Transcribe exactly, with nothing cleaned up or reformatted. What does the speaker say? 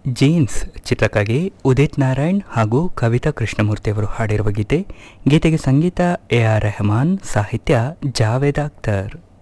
Jeans ಚಿತ್ರಕ್ಕಾಗಿ ಉದಿತ್ ನಾರಾಯಣ್ ಹಾಗೂ ಕವಿತಾ ಕೃಷ್ಣಮೂರ್ತಿ ಅವರು ಹಾಡಿರುವ ಗೀತೆ. ಗೀತೆಗೆ ಸಂಗೀತ ಎ ಆರ್ ರೆಹಮಾನ್, ಸಾಹಿತ್ಯ ಜಾವೇದ್ ಅಖ್ತರ್.